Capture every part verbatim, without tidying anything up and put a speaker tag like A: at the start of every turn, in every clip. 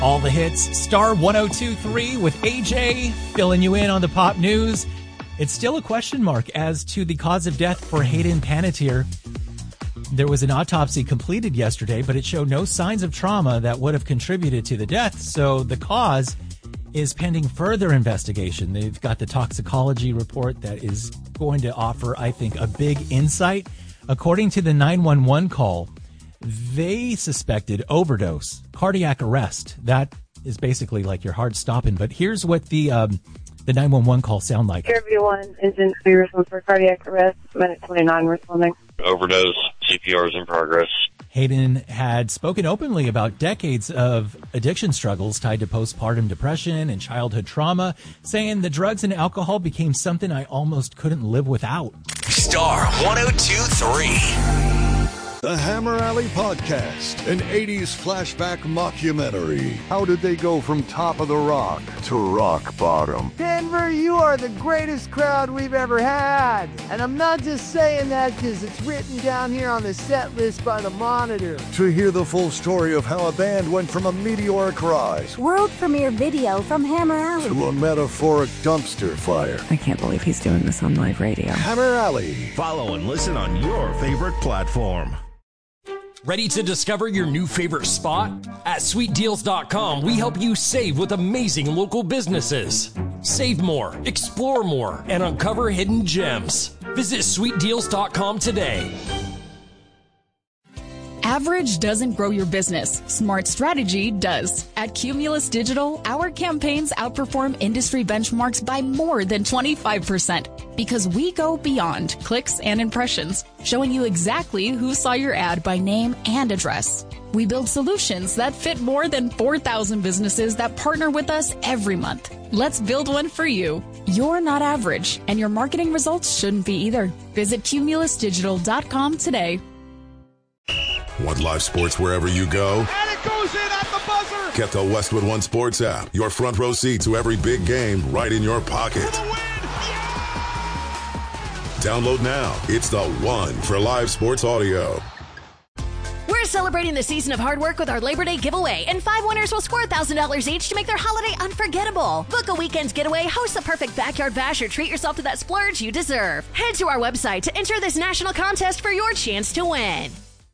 A: All the hits, Star one oh two point three with A J, filling you in on the pop news. It's still a question mark as to the cause of death for Hayden Panettiere. There was an autopsy completed yesterday, but it showed no signs of trauma that would have contributed to the death. So the cause is pending further investigation. They've got the toxicology report that is going to offer, I think, a big insight. According to the nine one one call, they suspected overdose, cardiac arrest. That is basically like your heart stopping. But here's what the um, the nine one one call sound like.
B: Caribbean one, engine three responding for cardiac arrest, minute twenty-nine responding.
C: Overdose, C P R is in progress.
A: Hayden had spoken openly about decades of addiction struggles tied to postpartum depression and childhood trauma, saying the drugs and alcohol became something I almost couldn't live without.
D: Star one oh two point three.
E: The Hammer Alley Podcast, an eighties flashback mockumentary. How did they go from top of the rock to rock bottom?
F: Denver, you are the greatest crowd we've ever had. And I'm not just saying that because it's written down here on the set list by the Monitor.
E: To hear the full story of how a band went from a meteoric rise,
G: world premiere video from Hammer Alley,
E: to a metaphoric dumpster fire.
H: I can't believe he's doing this on live radio.
E: Hammer Alley.
I: Follow and listen on your favorite platform.
J: Ready to discover your new favorite spot? At sweet deals dot com, we help you save with amazing local businesses. Save more, explore more, and uncover hidden gems. Visit sweet deals dot com today.
K: Average doesn't grow your business. Smart strategy does. At Cumulus Digital, our campaigns outperform industry benchmarks by more than twenty-five percent because we go beyond clicks and impressions, showing you exactly who saw your ad by name and address. We build solutions that fit more than four thousand businesses that partner with us every month. Let's build one for you. You're not average, and your marketing results shouldn't be either. Visit cumulus digital dot com today.
L: Want live sports wherever you go?
M: And it goes in at the buzzer!
L: Get the Westwood One Sports app. Your front row seat to every big game right in your pocket.
M: For the win! Yeah!
L: Download now. It's the one for live sports audio.
N: We're celebrating the season of hard work with our Labor Day giveaway, and five winners will score one thousand dollars each to make their holiday unforgettable. Book a weekend's getaway, host the perfect backyard bash, or treat yourself to that splurge you deserve. Head to our website to enter this national contest for your chance to win.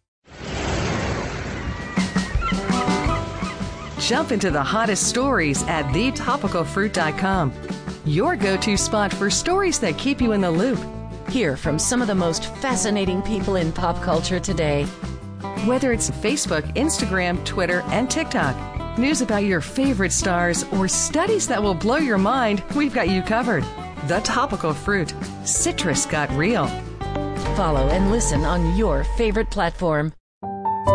H: Jump into the hottest stories at the topical fruit dot com. Your go-to spot for stories that keep you in the loop.
O: Hear from some of the most fascinating people in pop culture today.
H: Whether it's Facebook, Instagram, Twitter, and TikTok, news about your favorite stars, or studies that will blow your mind, we've got you covered. The Topical Fruit. Citrus got real.
O: Follow and listen on your favorite platform.